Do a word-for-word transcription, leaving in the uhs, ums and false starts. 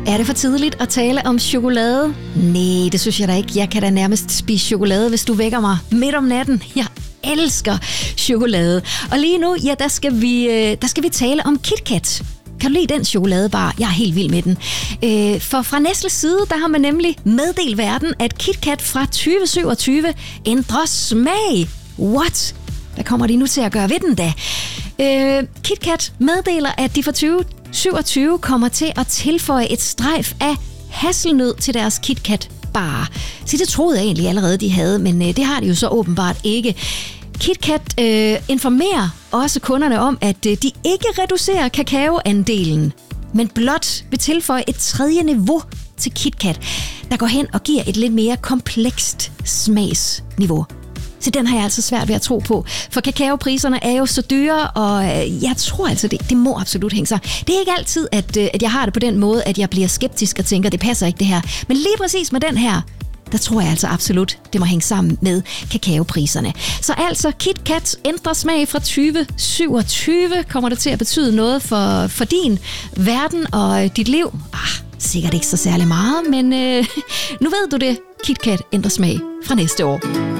Er det for tidligt at tale om chokolade? Nej, det synes jeg da ikke. Jeg kan da nærmest spise chokolade, hvis du vækker mig midt om natten. Jeg elsker chokolade. Og lige nu, ja, der skal vi, der skal vi tale om KitKat. Kan du lide den chokoladebar? Jeg er helt vild med den. Øh, for fra Nestles side, der har man nemlig meddelt verden, at KitKat fra tyve syvogtyve ændrer smag. What? Hvad kommer de nu til at gøre ved den da? Øh, KitKat meddeler, at de fra tyve syvogtyve kommer til at tilføje et strejf af hasselnød til deres KitKat-bar. Så det troede jeg egentlig allerede, de havde, men øh, det har de jo så åbenbart ikke. KitKat øh, informerer også kunderne om, at øh, de ikke reducerer kakaoandelen, men blot vil tilføje et tredje niveau til KitKat, der går hen og giver et lidt mere komplekst smagsniveau. Så den har jeg altså svært ved at tro på, for kakaopriserne er jo så dyre, og jeg tror altså, det, det må absolut hænge sig. Det er ikke altid, at, at jeg har det på den måde, at jeg bliver skeptisk og tænker, det passer ikke det her. Men lige præcis med den her, der tror jeg altså absolut, det må hænge sammen med kakaopriserne. Så altså, KitKat ændrer smag fra tyve syvogtyve. Kommer det til at betyde noget for, for din verden og dit liv? Ah, sikkert ikke så særlig meget, men øh, nu ved du det. KitKat ændrer smag fra næste år.